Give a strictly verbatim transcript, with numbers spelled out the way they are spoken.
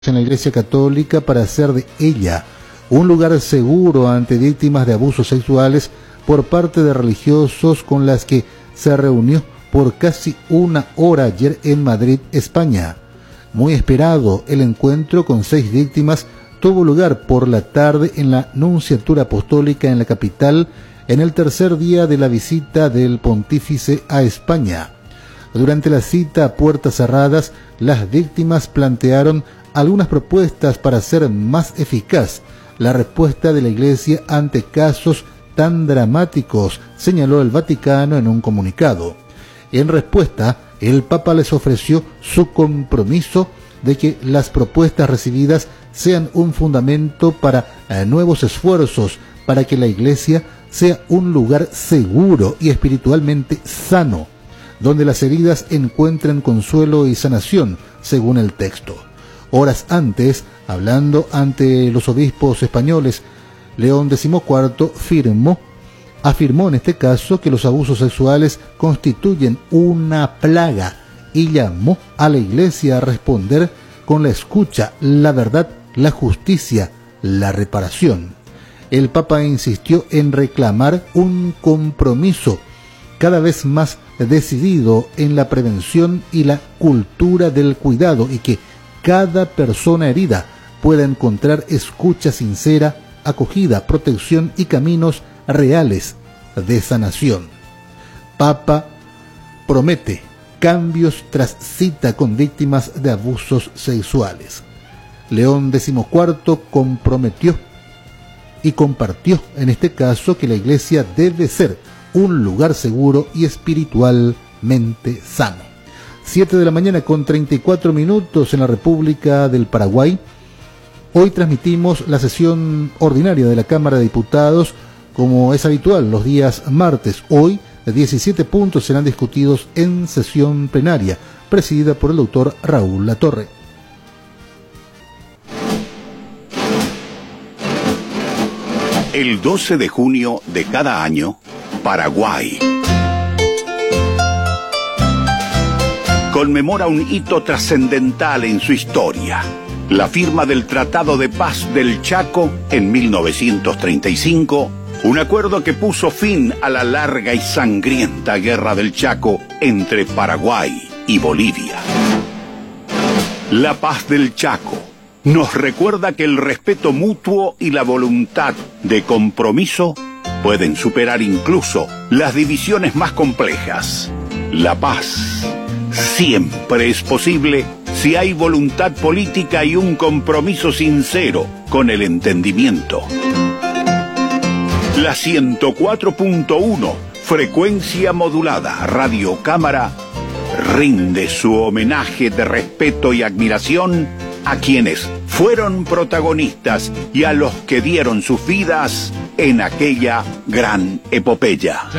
en la Iglesia Católica para hacer de ella un lugar seguro ante víctimas de abusos sexuales por parte de religiosos con las que se reunió por casi una hora ayer en Madrid, España. Muy esperado, el encuentro con seis víctimas tuvo lugar por la tarde en la Nunciatura Apostólica en la capital, en el tercer día de la visita del pontífice a España. Durante la cita a puertas cerradas, las víctimas plantearon algunas propuestas para hacer más eficaz la respuesta de la Iglesia ante casos tan dramáticos, señaló el Vaticano en un comunicado. En respuesta, el Papa les ofreció su compromiso de que las propuestas recibidas sean un fundamento para eh, nuevos esfuerzos para que la Iglesia sea un lugar seguro y espiritualmente sano, donde las heridas encuentren consuelo y sanación, según el texto. Horas antes, hablando ante los obispos españoles, León decimocuarto firmó, afirmó en este caso que los abusos sexuales constituyen una plaga y llamó a la Iglesia a responder con la escucha, la verdad, la justicia, la reparación. El Papa insistió en reclamar un compromiso cada vez más decidido en la prevención y la cultura del cuidado y que cada persona herida pueda encontrar escucha sincera, acogida, protección y caminos reales de sanación. Papa promete cambios tras cita con víctimas de abusos sexuales. León decimocuarto comprometió y compartió en este caso que la Iglesia debe ser un lugar seguro y espiritualmente sano. siete de la mañana con treinta y cuatro minutos en la República del Paraguay. Hoy transmitimos la sesión ordinaria de la Cámara de Diputados, como es habitual los días martes. Hoy, diecisiete puntos serán discutidos en sesión plenaria, presidida por el doctor Raúl Latorre. El doce de junio de cada año, Paraguay conmemora un hito trascendental en su historia: la firma del Tratado de Paz del Chaco en mil novecientos treinta y cinco, un acuerdo que puso fin a la larga y sangrienta Guerra del Chaco entre Paraguay y Bolivia. La Paz del Chaco nos recuerda que el respeto mutuo y la voluntad de compromiso pueden superar incluso las divisiones más complejas. La paz siempre es posible si hay voluntad política y un compromiso sincero con el entendimiento. La ciento cuatro punto uno, frecuencia modulada, Radio Cámara, rinde su homenaje de respeto y admiración a quienes fueron protagonistas y a los que dieron sus vidas en aquella gran epopeya.